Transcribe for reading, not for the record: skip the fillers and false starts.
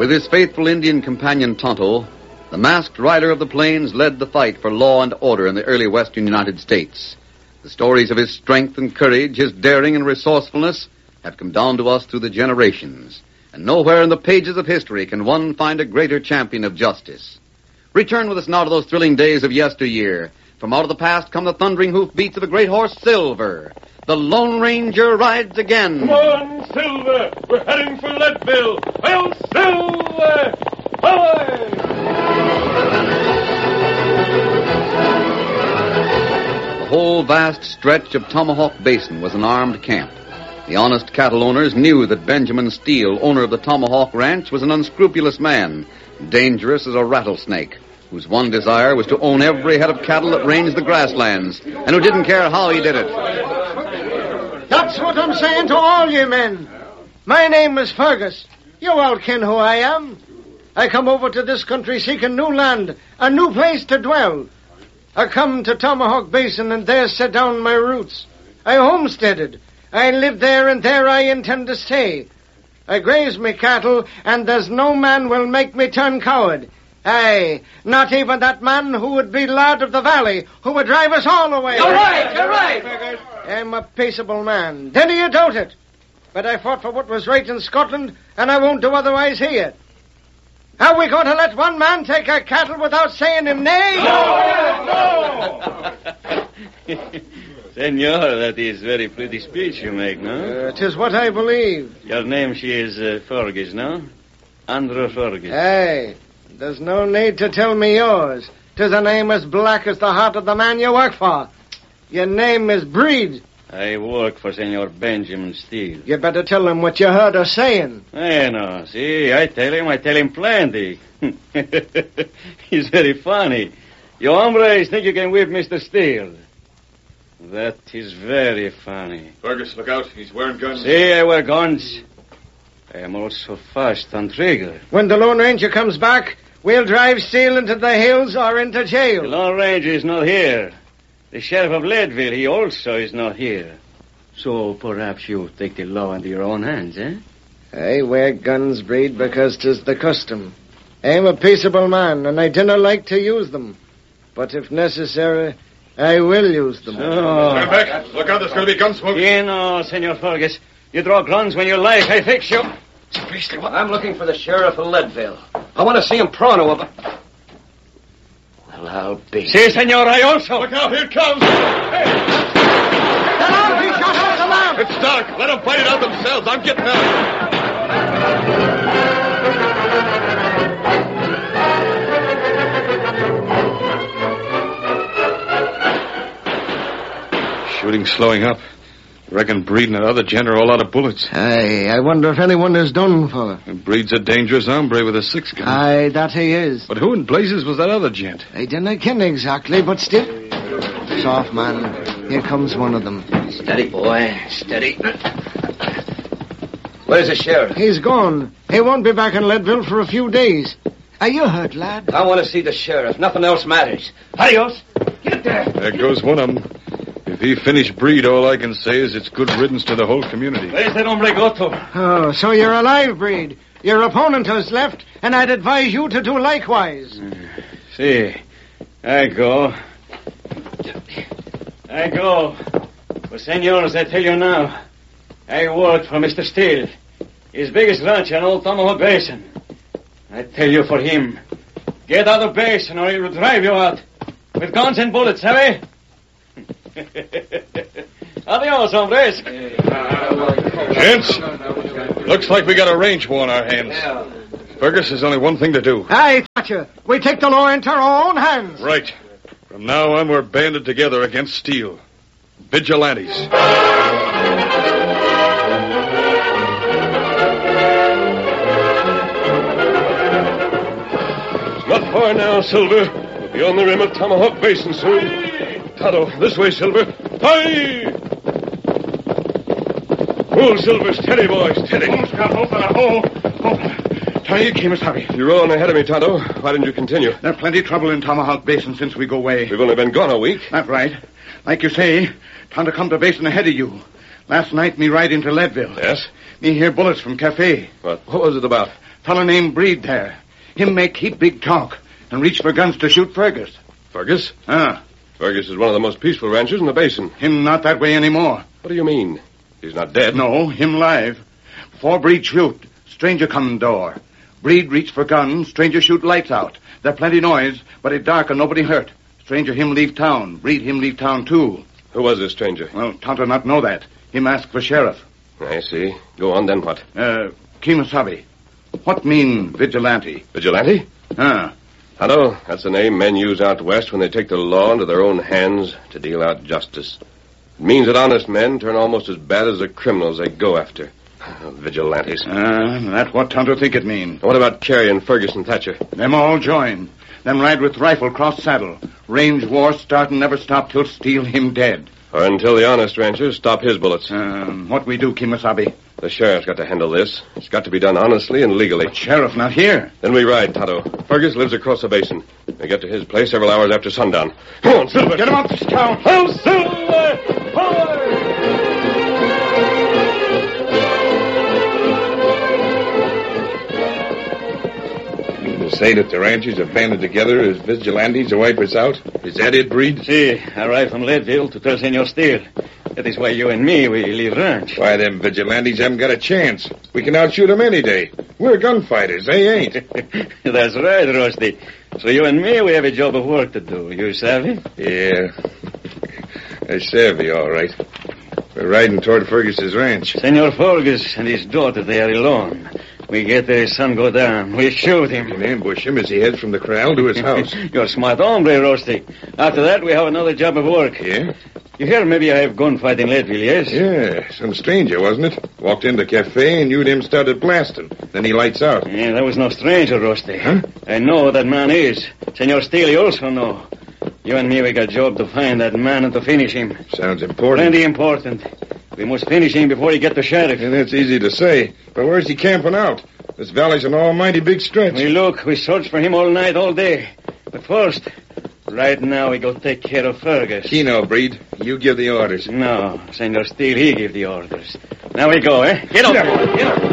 With his faithful Indian companion Tonto, the masked rider of the plains led the fight for law and order in the early western United States. The stories of his strength and courage, his daring and resourcefulness, have come down to us through the generations. And nowhere in the pages of history can one find a greater champion of justice. Return with us now to those thrilling days of yesteryear. From out of the past come the thundering hoofbeats of a great horse, Silver. The Lone Ranger rides again. Come on, Silver! We're heading for Leadville! Hail, Silver! Away! The whole vast stretch of Tomahawk Basin was an armed camp. The honest cattle owners knew that Benjamin Steele, owner of the Tomahawk Ranch, was an unscrupulous man, dangerous as a rattlesnake, whose one desire was to own every head of cattle that ranged the grasslands, and who didn't care how he did it. That's what I'm saying to all you men. My name is Fergus. You all ken who I am. I come over to this country seeking new land, a new place to dwell. I come to Tomahawk Basin and there set down my roots. I homesteaded. I live there and there I intend to stay. I graze me cattle and there's no man will make me turn coward. Aye, not even that man who would be Lord of the Valley, who would drive us all away. You're right. I'm a peaceable man. Then you doubt it. But I fought for what was right in Scotland, and I won't do otherwise here. Are we going to let one man take our cattle without saying him nay? No! Senor, that is very pretty speech you make, no? 'Tis what I believe. Your name, she is Fergus, no? Andrew Fergus. Aye. There's no need to tell me yours. 'Tis a name as black as the heart of the man you work for. Your name is Breed. I work for Senor Benjamin Steele. You better tell him what you heard her saying. I know. See, I tell him plenty. He's very funny. You hombres think you can whip Mr. Steele. That is very funny. Fergus, look out. He's wearing guns. See, I wear guns. I am also fast on trigger. When the Lone Ranger comes back, we'll drive Steele into the hills or into jail. The Lone Ranger is not here. The sheriff of Leadville, he also is not here. So perhaps you take the law into your own hands, eh? I wear guns, Breed, because 'tis the custom. I'm a peaceable man, and I dinna like to use them. But if necessary, I will use them. Stand back. Look out, there's going to be gun smoke. You know, Senor Fergus, you draw guns when you like. I fix you. Priestley, I'm looking for the sheriff of Leadville. I want to see him pronto about... Well, I'll be... Si, senor, I also... Look out, here it comes. Hey! It's dark. Let them fight it out themselves. I'm getting out. Shooting slowing up. Reckon Breed and that other gent are all out of bullets. Aye, I wonder if anyone is done for. And Breed's a dangerous hombre with a 6-gun. Aye, that he is. But who in blazes was that other gent? I dinna ken exactly, but still... Soft, man. Here comes one of them. Steady, boy. Steady. Where's the sheriff? He's gone. He won't be back in Leadville for a few days. Are you hurt, lad? I want to see the sheriff. Nothing else matters. Adios. Get there. There goes one of them. If he finished Breed, all I can say is it's good riddance to the whole community. Where's that hombre go to? Oh, so you're alive, Breed. Your opponent has left, and I'd advise you to do likewise. See, I go. But, senors, I tell you now, I work for Mr. Steele, his biggest ranch on Old Tomahawk Basin. I tell you for him, get out of basin or he will drive you out with guns and bullets, have we? Adios, hombres. Gents, looks like we got a range war on our hands. Fergus, there's only one thing to do. Aye, Thatcher. We take the law into our own hands. Right. From now on, we're banded together against Steele. Vigilantes. Not far now, Silver. We'll be on the rim of Tomahawk Basin soon. Tonto, this way, Silver. Hi! Oh, Silver, steady, boy, steady. You came, Harry. You're on ahead of me, Tonto. Why didn't you continue? There's plenty of trouble in Tomahawk Basin since we go away. We've only been gone a week. That's right. Like you say, Tonto come to Basin ahead of you. Last night, me ride into Leadville. Yes? Me hear bullets from Cafe. What was it about? Fellow named Breed there. Him make heap big talk and reach for guns to shoot Fergus. Fergus? Ah. Fergus is one of the most peaceful ranchers in the basin. Him not that way anymore. What do you mean? He's not dead? No, him live. Before Breed shoot, stranger come door. Breed reach for gun, stranger shoot lights out. There plenty noise, but it dark and nobody hurt. Stranger him leave town. Breed him leave town too. Who was this stranger? Well, Tonto not know that. Him ask for sheriff. I see. Go on, then what? Kemosabe. What mean vigilante? Vigilante? Ah. Tonto, that's the name men use out west when they take the law into their own hands to deal out justice. It means that honest men turn almost as bad as the criminals they go after. Vigilantes. That's what Tonto think it mean. What about Carey and Fergus and Thatcher? Them all join. Them ride with rifle cross saddle. Range war start and never stop till steal him dead. Or until the honest ranchers stop his bullets. What we do, Kemosabe? The sheriff's got to handle this. It's got to be done honestly and legally. But sheriff not here. Then we ride, Tonto. Fergus lives across the basin. We get to his place several hours after sundown. Come on, Silver. Get him up, Scout. Oh, Silver! Say that the ranchers have banded together as vigilantes to wipe us out? Is that it, Breed? See, I arrived from Leadville to tell Senor Steele. That is why you and me, we leave ranch. Why, them vigilantes haven't got a chance. We can outshoot them any day. We're gunfighters. They ain't. That's right, Rusty. So you and me, we have a job of work to do. You savvy? Yeah. I savvy, all right. We're riding toward Fergus's ranch. Senor Fergus and his daughter, they are alone. We get there, his sun go down. We shoot him. We can ambush him as he heads from the corral to his house. You're a smart hombre, Rusty. After that, we have another job of work. Yeah? You hear maybe I have gunfight in Leadville, yes? Yeah, some stranger, wasn't it? Walked into the cafe and you and him started blasting. Then he lights out. Yeah, that was no stranger, Rusty. Huh? I know that man is. Senor Steele, you also know. You and me, we got job to find that man and to finish him. Sounds important. Plenty important. We must finish him before he get the sheriff. Yeah, that's easy to say. But where's he camping out? This valley's an almighty big stretch. We search for him all night, all day. But first, right now, we go take care of Fergus. Keno, Breed. You give the orders. No, Senor Steele, he give the orders. Now we go, eh? Get up, boy. Get up.